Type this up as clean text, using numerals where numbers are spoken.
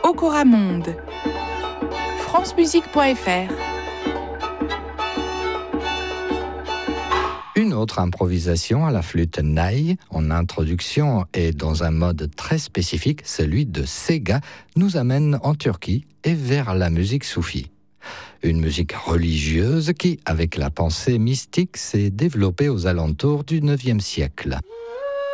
Okora Monde. francemusique.fr. Une autre improvisation à la flûte naï, en introduction et dans un mode très spécifique, celui de Sega, nous amène en Turquie et vers la musique soufie. Une musique religieuse qui, avec la pensée mystique, s'est développée aux alentours du IXe siècle.